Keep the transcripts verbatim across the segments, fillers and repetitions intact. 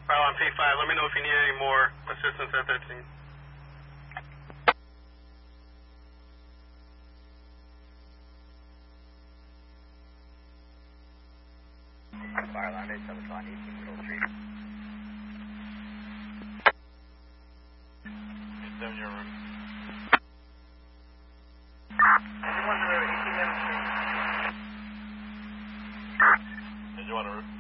Fire alarm P five, let me know if you need any more assistance at that scene. Fire alarm eight seven five, eighteen Middle Street. eight seven, your room. Engine one to eighteen Middle Street. Engine one to room.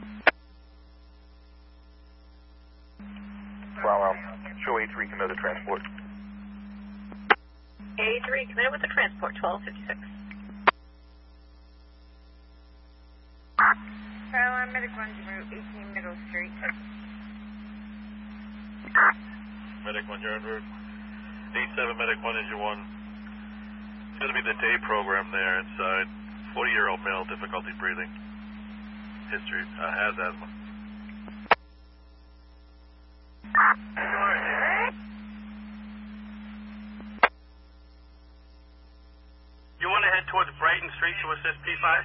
Well, um, show A three committed to transport. A three committed with the transport, twelve fifty-six. Fire alarm medic one to route eighteen Middle Street. Medic one, you're en route. eight seven, medic one, engine one. It's going to be the day program there inside. forty-year-old male, difficulty breathing. History, uh, has asthma. You want to head towards Brighton Street to assist P five?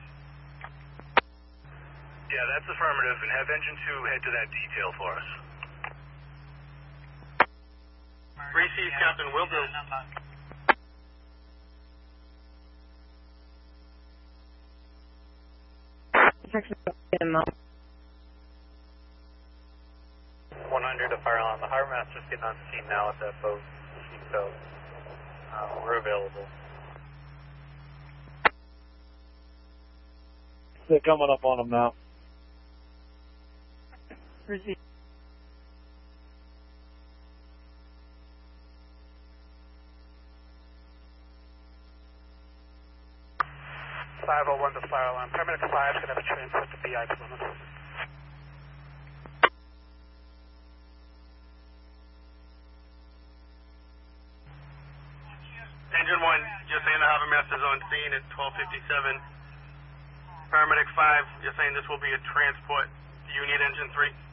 Yeah, that's affirmative, and have engine two head to that detail for us. Receive, Captain, will do. one hundred to fire alarm. The harbor master's getting on scene now at that boat, so uh, we're available. They're coming up on them now. Receive. five oh one to fire alarm. Paramedic five is going to have a transport to B I Plymouth. Engine one, you're saying the harbor master's on scene at twelve fifty-seven. Paramedic five, you're saying this will be a transport. Do you need engine three?